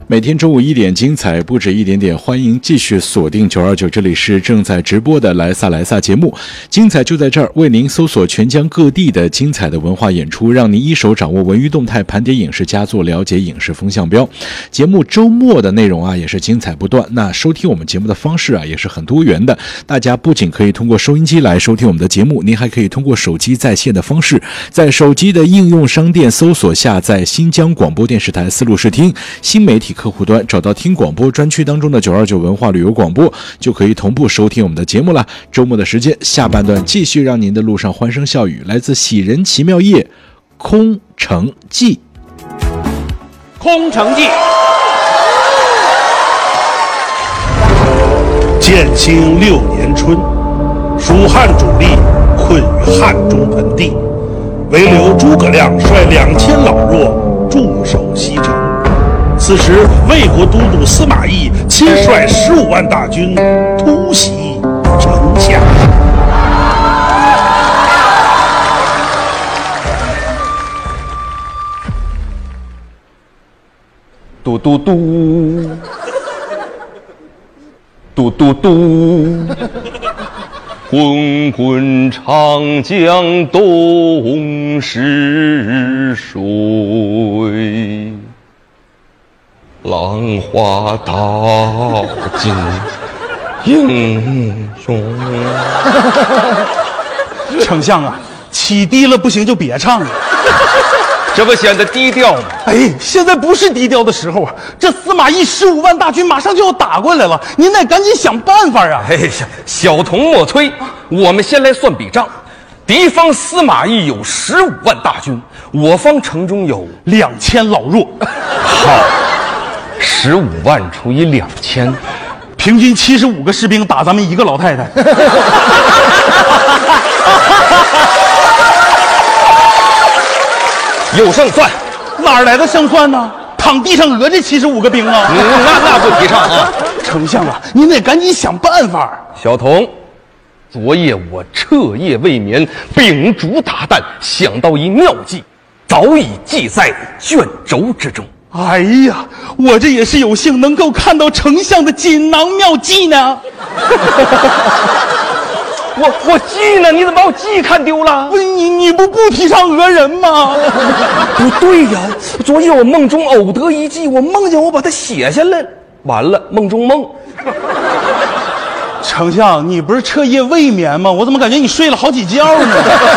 每天中午1点，精彩不止一点点，欢迎继续锁定929，这里是正在直播的莱萨莱萨节目，精彩就在这儿，为您搜索全疆各地的精彩的文化演出，让您一手掌握文娱动态，盘点影视佳作，了解影视风向标。节目周末的内容啊，也是精彩不断。那收听我们节目的方式啊，也是很多元的。大家不仅可以通过收音机来收听我们的节目，您还可以通过手机在线的方式，在手机的应用商店搜索下载新疆广播电视台丝路视听新媒体客户端，找到听广播专区当中的929文化旅游广播，就可以同步收听我们的节目了。周末的时间，下半段继续让您的路上欢声笑语，来自喜人奇妙夜空城计。 空城计， 建兴6年春，蜀汉主力困于汉中盆地，唯留诸葛亮率2000老弱驻守西城。此时，魏国都督司马懿亲率15万大军突袭城下。 嘟嘟嘟，嘟嘟嘟，滚滚长江东逝水，浪花淘尽英雄。 丞相啊，起低了不行就别唱了。 这不显得低调吗？ 哎，现在不是低调的时候啊！这司马懿15万大军马上就要打过来了，您得赶紧想办法啊！ 哎呀，小童莫催，我们先来算笔账。敌方司马懿有15万大军，我方城中有 2000老弱。 好，15万除以2000， 平均75个士兵打咱们1个老太太。 有胜算， 哪来的胜算呢？躺地上讹这75个兵啊！ 那不提倡啊！ 丞相啊，您得赶紧想办法。 小童，昨夜我彻夜未眠，秉烛达旦，想到一妙计，早已记在卷轴之中。 哎呀，我这也是有幸能够看到丞相的锦囊妙计呢。 我计呢？你怎么把我计看丢了？ 你不提倡讹人吗？ 不对呀，昨夜我梦中偶得一计，我梦见我把它写下来，完了梦中梦。 丞相，你不是彻夜未眠吗？我怎么感觉你睡了好几觉呢？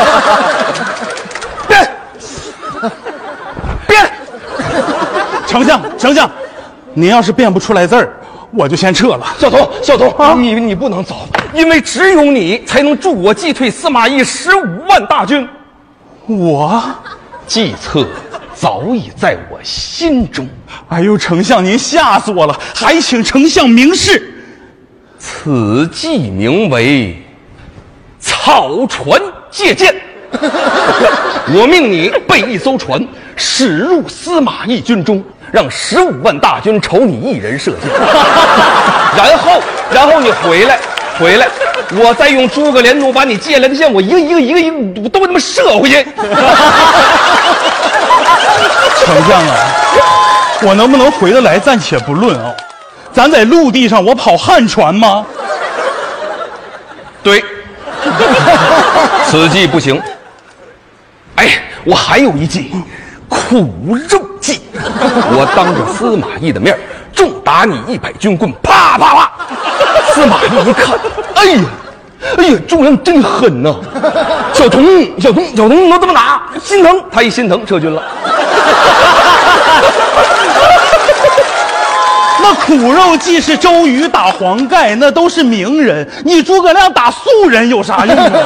变！丞相，您要是变不出来字儿，我就先撤了。 小童啊，你不能走，因为只有你才能助我击退司马懿15万大军。 我计策早已在我心中。 哎呦，丞相您吓死我了，还请丞相明示。 此计名为草船借箭。我命你备一艘船，驶入司马懿军中，让15万大军瞅你一人射箭。然后你回来，我再用诸葛连弩把你借来的箭，我一个都给他们射回去。 丞相啊，我能不能回得来暂且不论啊，咱在陆地上我跑旱船吗？ 对，此计不行。哎，我还有一计，苦肉计。我当着司马懿的面重打你100军棍，啪啪啪！司马懿一看，哎呀，众人真狠呐！小童，你能这么打？心疼，他一心疼撤军了。 那苦肉计是周瑜打黄盖，那都是名人，你诸葛亮打素人有啥用啊？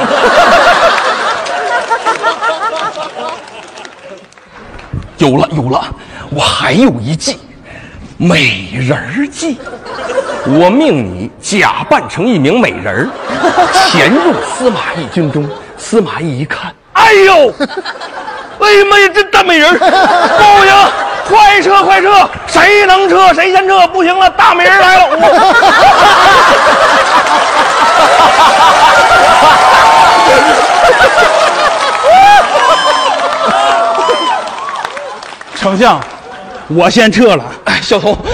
有了，我还有一计，美人计。我命你假扮成一名美人，潜入司马懿军中。司马懿一看，哎呀妈呀，这大美人！不行，快撤！谁能撤谁先撤！不行了，大美人来了！ 丞相，我先撤了。 哎，小童，